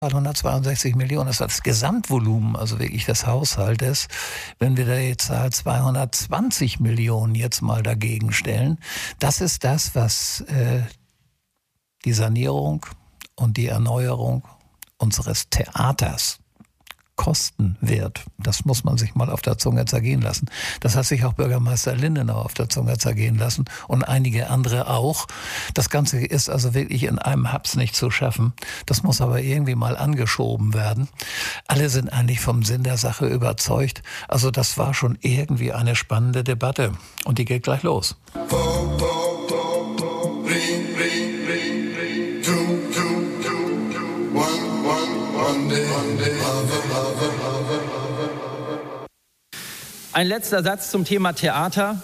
162 Millionen, das ist das Gesamtvolumen, also wirklich des Haushaltes. Wenn wir da jetzt 220 Millionen jetzt mal dagegen stellen, das ist das, was die Sanierung und die Erneuerung unseres Theaters kosten wird. Das muss man sich mal auf der Zunge zergehen lassen. Das hat sich auch Bürgermeister Lindenau auf der Zunge zergehen lassen und einige andere auch. Das Ganze ist also wirklich in einem Haps nicht zu schaffen. Das muss aber irgendwie mal angeschoben werden. Alle sind eigentlich vom Sinn der Sache überzeugt. Also das war schon irgendwie eine spannende Debatte. Und die geht gleich los. Ein letzter Satz zum Thema Theater.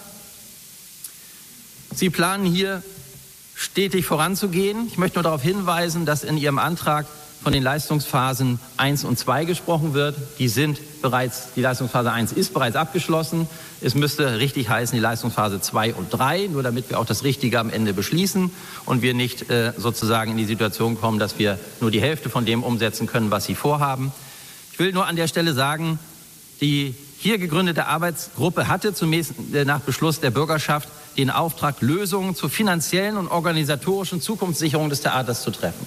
Sie planen hier stetig voranzugehen. Ich möchte nur darauf hinweisen, dass in Ihrem Antrag von den Leistungsphasen 1 und 2 gesprochen wird. Die Leistungsphase 1 ist bereits abgeschlossen. Es müsste richtig heißen, die Leistungsphase 2 und 3, nur damit wir auch das Richtige am Ende beschließen und wir nicht sozusagen in die Situation kommen, dass wir nur die Hälfte von dem umsetzen können, was Sie vorhaben. Ich will nur an der Stelle sagen, die hier gegründete Arbeitsgruppe hatte zunächst nach Beschluss der Bürgerschaft den Auftrag, Lösungen zur finanziellen und organisatorischen Zukunftssicherung des Theaters zu treffen.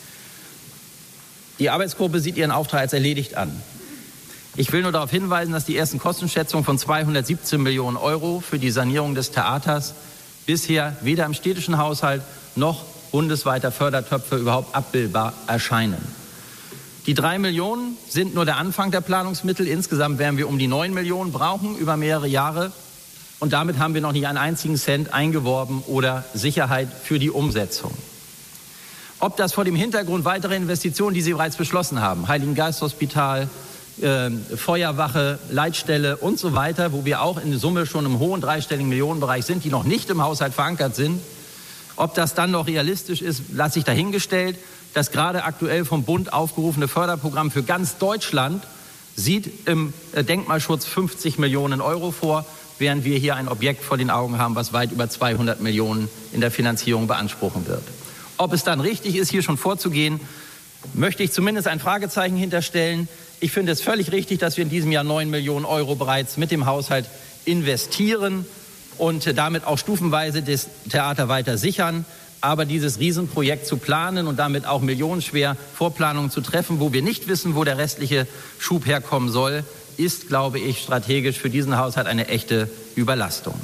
Die Arbeitsgruppe sieht ihren Auftrag als erledigt an. Ich will nur darauf hinweisen, dass die ersten Kostenschätzungen von 217 Millionen Euro für die Sanierung des Theaters bisher weder im städtischen Haushalt noch bundesweiter Fördertöpfe überhaupt abbildbar erscheinen. Die 3 Millionen sind nur der Anfang der Planungsmittel. Insgesamt werden wir um die 9 Millionen brauchen über mehrere Jahre. Und damit haben wir noch nicht einen einzigen Cent eingeworben oder Sicherheit für die Umsetzung. Ob das vor dem Hintergrund weiterer Investitionen, die Sie bereits beschlossen haben, Heiligengeist-Hospital, Feuerwache, Leitstelle und so weiter, wo wir auch in Summe schon im hohen dreistelligen Millionenbereich sind, die noch nicht im Haushalt verankert sind, ob das dann noch realistisch ist, lasse ich dahingestellt. Das gerade aktuell vom Bund aufgerufene Förderprogramm für ganz Deutschland sieht im Denkmalschutz 50 Millionen Euro vor, während wir hier ein Objekt vor den Augen haben, was weit über 200 Millionen in der Finanzierung beanspruchen wird. Ob es dann richtig ist, hier schon vorzugehen, möchte ich zumindest ein Fragezeichen hinterstellen. Ich finde es völlig richtig, dass wir in diesem Jahr 9 Millionen Euro bereits mit dem Haushalt investieren und damit auch stufenweise das Theater weiter sichern. Aber dieses Riesenprojekt zu planen und damit auch millionenschwer Vorplanungen zu treffen, wo wir nicht wissen, wo der restliche Schub herkommen soll, ist, glaube ich, strategisch für diesen Haushalt eine echte Überlastung.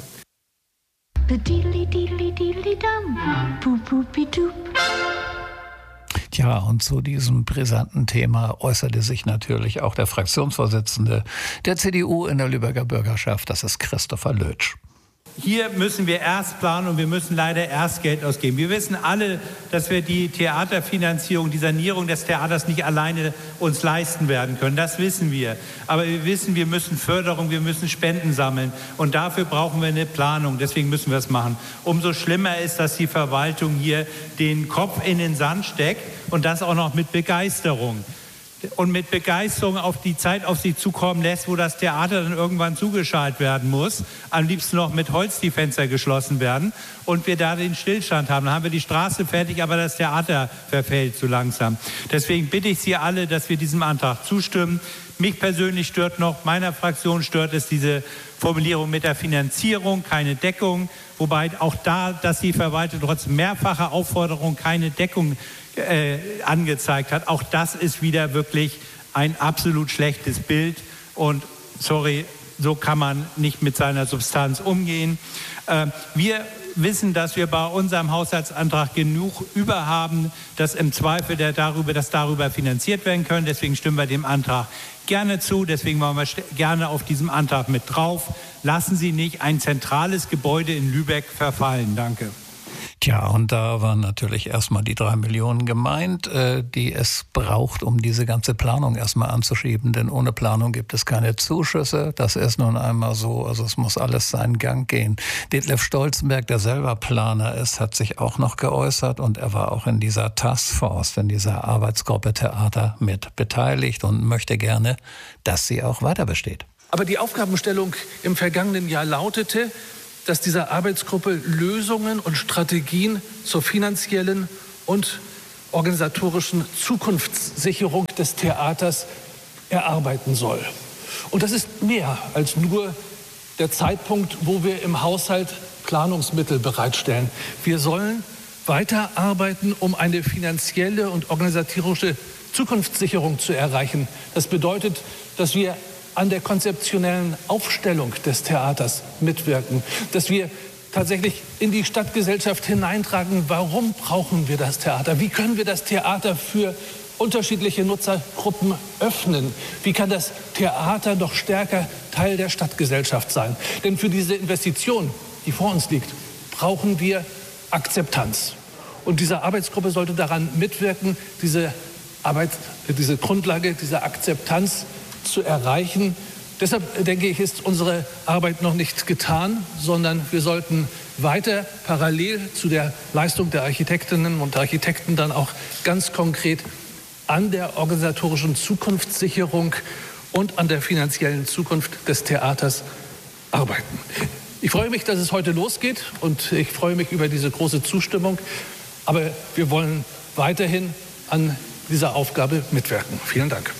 Tja, und zu diesem brisanten Thema äußerte sich natürlich auch der Fraktionsvorsitzende der CDU in der Lübecker Bürgerschaft, das ist Christopher Lötsch. Hier müssen wir erst planen und wir müssen leider erst Geld ausgeben. Wir wissen alle, dass wir die Theaterfinanzierung, die Sanierung des Theaters nicht alleine uns leisten werden können. Das wissen wir. Aber wir wissen, wir müssen Förderung, wir müssen Spenden sammeln. Und dafür brauchen wir eine Planung. Deswegen müssen wir es machen. Umso schlimmer ist, dass die Verwaltung hier den Kopf in den Sand steckt und das auch noch mit Begeisterung. Und mit Begeisterung auf die Zeit auf sie zukommen lässt, wo das Theater dann irgendwann zugeschaltet werden muss. Am liebsten noch mit Holz die Fenster geschlossen werden und wir da den Stillstand haben. Dann haben wir die Straße fertig, aber das Theater verfällt so langsam. Deswegen bitte ich Sie alle, dass wir diesem Antrag zustimmen. Mich persönlich stört noch, meiner Fraktion stört es diese Formulierung mit der Finanzierung, keine Deckung. Wobei auch da, dass die Verwaltung trotz mehrfacher Aufforderung keine Deckung angezeigt hat. Auch das ist wieder wirklich ein absolut schlechtes Bild. Und sorry, so kann man nicht mit seiner Substanz umgehen. Wir wissen, dass wir bei unserem Haushaltsantrag genug über haben, dass im Zweifel darüber finanziert werden können. Deswegen stimmen wir dem Antrag gerne zu. Deswegen waren wir gerne auf diesem Antrag mit drauf. Lassen Sie nicht ein zentrales Gebäude in Lübeck verfallen. Danke. Tja, und da waren natürlich erstmal die 3 Millionen gemeint, die es braucht, um diese ganze Planung erstmal anzuschieben. Denn ohne Planung gibt es keine Zuschüsse. Das ist nun einmal so. Also es muss alles seinen Gang gehen. Detlef Stolzenberg, der selber Planer ist, hat sich auch noch geäußert. Und er war auch in dieser Taskforce, in dieser Arbeitsgruppe Theater mit beteiligt und möchte gerne, dass sie auch weiter besteht. Aber die Aufgabenstellung im vergangenen Jahr lautete, dass dieser Arbeitsgruppe Lösungen und Strategien zur finanziellen und organisatorischen Zukunftssicherung des Theaters erarbeiten soll. Und das ist mehr als nur der Zeitpunkt, wo wir im Haushalt Planungsmittel bereitstellen. Wir sollen weiterarbeiten, um eine finanzielle und organisatorische Zukunftssicherung zu erreichen. Das bedeutet, dass wir an der konzeptionellen Aufstellung des Theaters mitwirken, dass wir tatsächlich in die Stadtgesellschaft hineintragen, warum brauchen wir das Theater? Wie können wir das Theater für unterschiedliche Nutzergruppen öffnen? Wie kann das Theater noch stärker Teil der Stadtgesellschaft sein? Denn für diese Investition, die vor uns liegt, brauchen wir Akzeptanz. Und diese Arbeitsgruppe sollte daran mitwirken, diese Grundlage, diese Akzeptanz zu erreichen. Deshalb denke ich, ist unsere Arbeit noch nicht getan, sondern wir sollten weiter parallel zu der Leistung der Architektinnen und Architekten dann auch ganz konkret an der organisatorischen Zukunftssicherung und an der finanziellen Zukunft des Theaters arbeiten. Ich freue mich, dass es heute losgeht und ich freue mich über diese große Zustimmung. Aber wir wollen weiterhin an dieser Aufgabe mitwirken. Vielen Dank.